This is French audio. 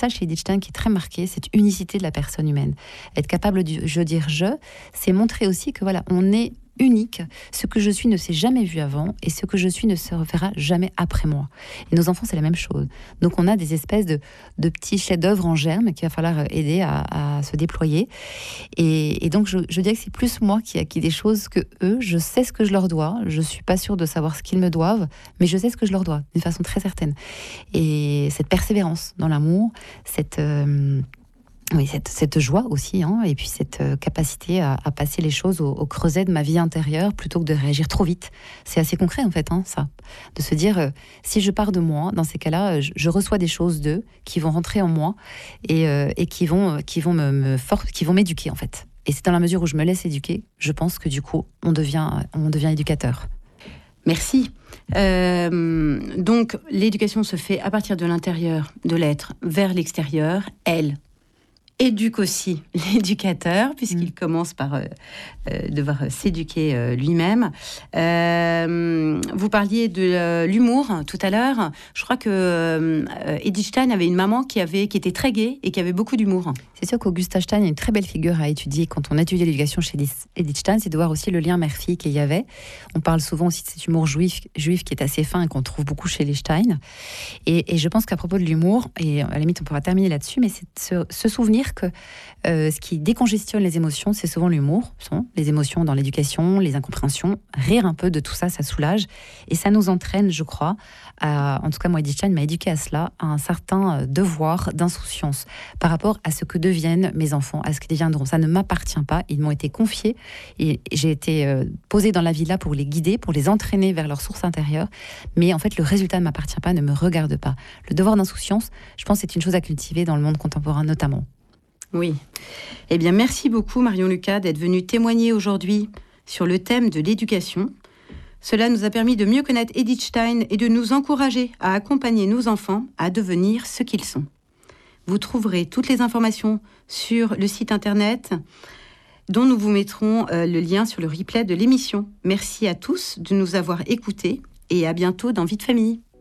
ça chez Edith Stein qui est très marqué, cette unicité de la personne humaine. Être capable du c'est montrer aussi que voilà, on est unique. Ce que je suis ne s'est jamais vu avant et ce que je suis ne se reverra jamais après moi. Et nos enfants, c'est la même chose. Donc on a des espèces de petits chefs-d'œuvre en germe qu'il va falloir aider à se déployer. Et donc je dirais que c'est plus moi qui acquis des choses que eux. Je sais ce que je leur dois. Je suis pas sûre de savoir ce qu'ils me doivent, mais je sais ce que je leur dois d'une façon très certaine. Et cette persévérance dans l'amour, cette joie aussi, et puis cette capacité à passer les choses au creuset de ma vie intérieure plutôt que de réagir trop vite. C'est assez concret en fait, ça. De se dire, si je pars de moi, dans ces cas-là, je reçois des choses d'eux qui vont rentrer en moi et qui vont m'éduquer en fait. Et c'est dans la mesure où je me laisse éduquer, je pense que du coup, on devient éducateur. Merci. Donc, l'éducation se fait à partir de l'intérieur de l'être vers l'extérieur. Elle éduque aussi l'éducateur, puisqu'il commence par devoir s'éduquer lui-même. Vous parliez de l'humour tout à l'heure. Je crois que Edith Stein avait une maman qui était très gaie et qui avait beaucoup d'humour. C'est sûr qu'Augusta Stein est une très belle figure à étudier quand on étudie l'éducation chez Edith Stein, c'est de voir aussi le lien mère-fille qu'il y avait. On parle souvent aussi de cet humour juif qui est assez fin et qu'on trouve beaucoup chez les Stein. Et je pense qu'à propos de l'humour, et à la limite on pourra terminer là-dessus, mais c'est de se souvenir que ce qui décongestionne les émotions, c'est souvent l'humour. Les émotions dans l'éducation, les incompréhensions. Rire un peu de tout ça, ça soulage. Et ça nous entraîne, je crois, en tout cas moi, Edith Stein m'a éduqué à cela, à un certain devoir d'insouciance par rapport à ce que deviennent mes enfants, à ce qu'ils deviendront. Ça ne m'appartient pas, ils m'ont été confiés et j'ai été posée dans la vie là pour les guider, pour les entraîner vers leur source intérieure. Mais en fait, le résultat ne m'appartient pas, ne me regarde pas. Le devoir d'insouciance, je pense, c'est une chose à cultiver dans le monde contemporain notamment. Oui. Eh bien, merci beaucoup, Marion Lucas, d'être venue témoigner aujourd'hui sur le thème de l'éducation. Cela nous a permis de mieux connaître Edith Stein et de nous encourager à accompagner nos enfants à devenir ce qu'ils sont. Vous trouverez toutes les informations sur le site internet dont nous vous mettrons le lien sur le replay de l'émission. Merci à tous de nous avoir écoutés et à bientôt dans Vie de famille.